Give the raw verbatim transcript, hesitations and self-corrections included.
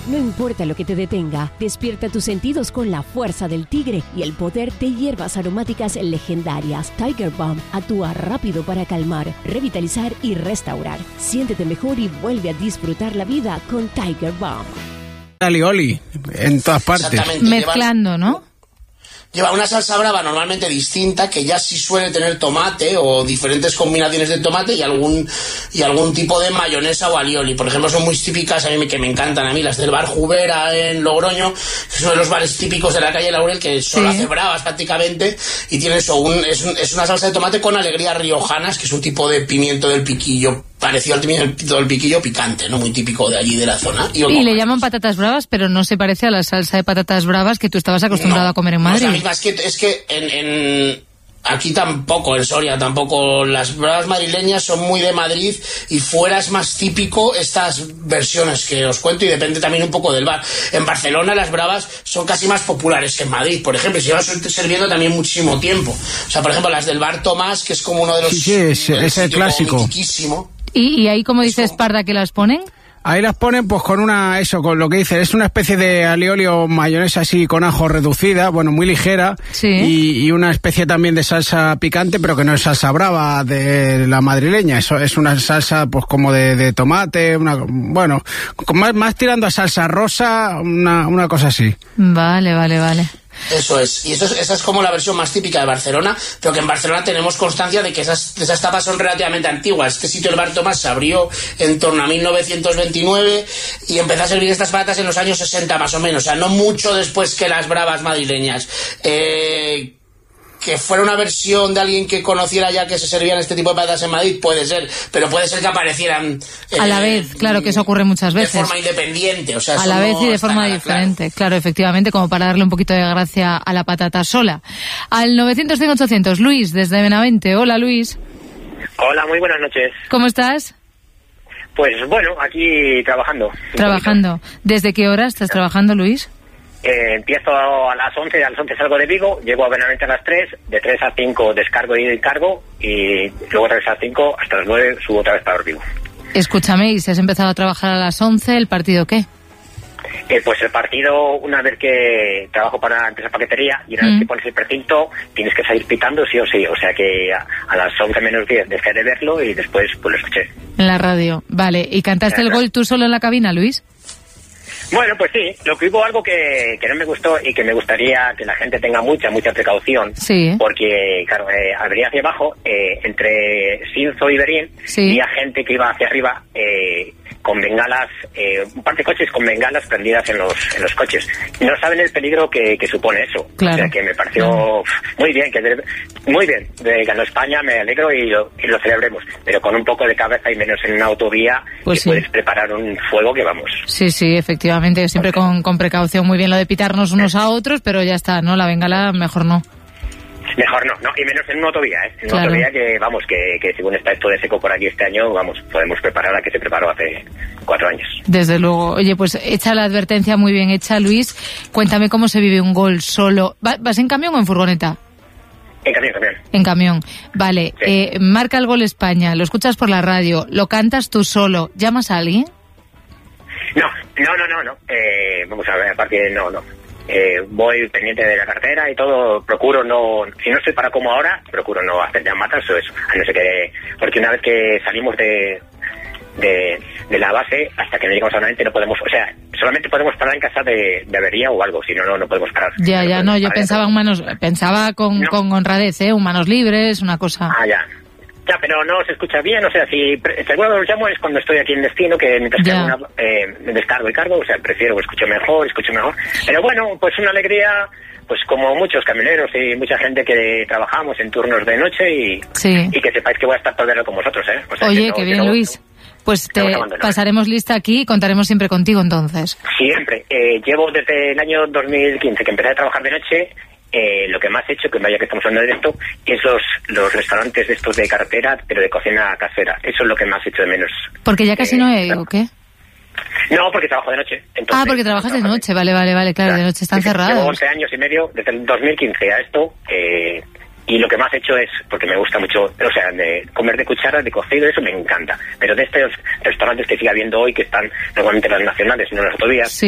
No importa lo que te detenga, despierta tus sentidos con la fuerza del tigre y el poder de hierbas aromáticas legendarias. Tiger Balm actúa rápido para calmar, revitalizar y restaurar. Siéntete mejor y vuelve a disfrutar la vida con Tiger Balm. Alioli, en todas partes. Mezclando, ¿no? Lleva una salsa brava normalmente distinta, que ya sí suele tener tomate o diferentes combinaciones de tomate y algún y algún tipo de mayonesa o alioli. Por ejemplo, son muy típicas, a mí que me encantan a mí, las del bar Jubera en Logroño, que es uno de los bares típicos de la calle Laurel, que solo sí. hace bravas prácticamente, y tiene eso, un, es, un, es una salsa de tomate con alegrías riojanas, que es un tipo de pimiento del piquillo, parecido al pimiento del piquillo picante, ¿no? Muy típico de allí de la zona. Y, y le llaman patatas bravas, pero no se parece a la salsa de patatas bravas que tú estabas acostumbrado no, a comer en Madrid. No es, la misma, es que, es que en, en aquí tampoco, en Soria tampoco, las bravas madrileñas son muy de Madrid y fuera es más típico estas versiones que os cuento, y depende también un poco del bar. En Barcelona las bravas son casi más populares que en Madrid, por ejemplo, y se llevan sirviendo también muchísimo tiempo. O sea, por ejemplo, las del bar Tomás, que es como uno de los... Sí, sí es, es el clásico. ¿Y, y ahí, como dice Esparda, que las ponen? Ahí las ponen pues con una, eso, con lo que dice, es una especie de alioli o mayonesa así con ajo reducida, bueno, muy ligera, sí. y, y una especie también de salsa picante, pero que no es salsa brava de la madrileña, eso es una salsa pues como de, de tomate, una, bueno, más, más tirando a salsa rosa, una, una cosa así. Vale, vale, vale. Eso es, y eso es, esa es como la versión más típica de Barcelona, pero que en Barcelona tenemos constancia de que esas, esas tapas son relativamente antiguas. Este sitio, el Bar Tomás, se abrió en torno a mil novecientos veintinueve y empezó a servir estas patatas en los años sesenta más o menos, o sea, no mucho después que las bravas madrileñas. Eh... Que fuera una versión de alguien que conociera ya que se servían este tipo de patatas en Madrid, puede ser, pero puede ser que aparecieran eh, a la vez, claro, que eso ocurre muchas veces, de forma independiente, o sea, a la vez no y de forma diferente, claro. claro, efectivamente, como para darle un poquito de gracia a la patata sola. Al novecientos cinco ochocientos, Luis, desde Benavente. Hola, Luis. Hola, muy buenas noches. ¿Cómo estás? Pues bueno, aquí trabajando. Trabajando. ¿Desde qué hora estás trabajando, Luis? Eh, empiezo a las once, a las once salgo de Vigo, llego a Benavente a las tres, de tres a cinco descargo y cargo, y luego otra vez a las cinco hasta las nueve subo otra vez para Vigo. Escúchame, ¿y si has empezado a trabajar a las once, el partido qué? Eh, pues el partido, una vez que trabajo para la empresa paquetería y una mm. vez que pones el precinto, tienes que salir pitando sí o sí, o sea que a, a las once menos diez dejé de verlo y después pues lo escuché. En la radio, vale. ¿Y cantaste el gol tú solo en la cabina, Luis? Bueno, pues sí, lo que hubo algo que, que no me gustó y que me gustaría que la gente tenga mucha, mucha precaución. Sí. Porque, claro, eh, habría hacia abajo, eh, entre Sinzo y Berín, sí. había gente que iba hacia arriba eh, con bengalas, eh, un par de coches con bengalas prendidas en los en los coches. No saben el peligro que, que supone eso. Claro. O sea, que me pareció claro. muy bien, que de, muy bien, de ganó España, me alegro y lo, y lo celebremos. Pero con un poco de cabeza y menos en una autovía, pues que sí. puedes preparar un fuego que vamos. Sí, sí, efectivamente. Siempre con, con precaución, muy bien lo de pitarnos unos a otros, pero ya está, ¿no? La bengala mejor no. Mejor no, no, y menos en una autovía, ¿eh? En una claro. autovía que, vamos, que, que según está esto de seco por aquí este año, vamos, podemos preparar a que se preparó hace cuatro años. Desde luego. Oye, pues hecha la advertencia muy bien hecha, Luis. Cuéntame cómo se vive un gol solo. ¿Vas en camión o en furgoneta? En camión, camión. En camión. Vale, sí. eh, marca el gol España, lo escuchas por la radio, lo cantas tú solo, ¿llamas a alguien? No, no, no, no, no. Eh, vamos a ver, aparte, no, no. Eh, voy pendiente de la cartera y todo, procuro no, si no estoy para como ahora, procuro no hacer llamadas o eso, a no ser que, porque una vez que salimos de, de, de la base, hasta que no llegamos a una mente no podemos, o sea, solamente podemos parar en casa de, de avería o algo, si no, no, no podemos parar. Ya, no ya, no, yo pensaba en manos, pensaba con, no. con honradez, ¿eh? Un manos libres, una cosa. Ah, ya. Ya, pero no se escucha bien, o sea, si seguro los llamo es cuando estoy aquí en destino, que mientras que una, eh, descargo y cargo, o sea, prefiero, escucho mejor, escucho mejor. Pero bueno, pues una alegría, pues como muchos camioneros y mucha gente que trabajamos en turnos de noche y, sí. y que sepáis que voy a estar todo el día con vosotros, ¿eh? O sea, oye, que no, qué bien, no, Luis. Pues te pasaremos lista aquí y contaremos siempre contigo, entonces. Siempre. Eh, llevo desde el año dos mil quince que empecé a trabajar de noche. Eh, lo que más he hecho, que vaya que estamos hablando de esto, es los, los restaurantes de estos de carretera, pero de cocina casera. Eso es lo que más he hecho de menos. ¿Porque ya casi eh, no he, ¿no? o qué? No, porque trabajo de noche. Entonces, ah, porque trabajas de noche, vale, vale, vale, claro, claro. De noche están cerrados. Llevo once años y medio, desde el dos mil quince a esto, eh, y lo que más he hecho es, porque me gusta mucho, o sea, de comer de cuchara, de cocido, eso me encanta. Pero de estos restaurantes que sigue habiendo hoy, que están normalmente las nacionales, no las autovías, sí.